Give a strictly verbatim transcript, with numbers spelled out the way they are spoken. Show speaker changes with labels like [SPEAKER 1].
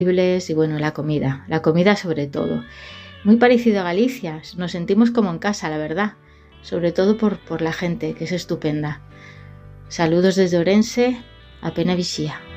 [SPEAKER 1] y bueno, la comida, la comida sobre todo. Muy parecido a Galicia, nos sentimos como en casa, la verdad, sobre todo por, por la gente, que es estupenda. Saludos desde Ourense, a Pena Vixía.